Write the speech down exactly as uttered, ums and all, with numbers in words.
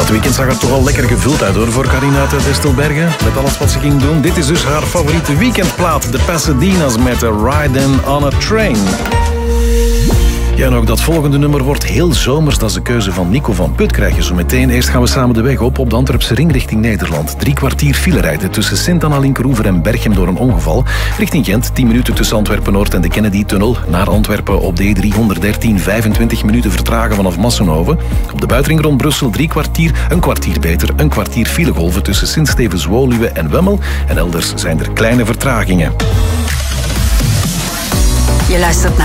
Het weekend zag er toch al lekker gevuld uit hoor voor Carina uit Estelbergen. Met alles wat ze ging doen. Dit is dus haar favoriete weekendplaat. De Pasadena's met Riding on a Train. Ja, en ook dat volgende nummer wordt heel zomers. Dat is de keuze van Nico van Put, krijg je zo meteen. Eerst gaan we samen de weg op op de Antwerpse ring richting Nederland. Drie kwartier file rijden tussen Sint-Anna-Linkeroever en Berchem door een ongeval. Richting Gent, tien minuten tussen Antwerpen-Noord en de Kennedy-tunnel. Naar Antwerpen op D driehonderddertien, vijfentwintig minuten vertragen vanaf Massenhoven. Op de buitenring rond Brussel drie kwartier, een kwartier beter, een kwartier filegolven tussen Sint-Stevens-Woluwe en Wemmel. En elders zijn er kleine vertragingen. Je luistert naar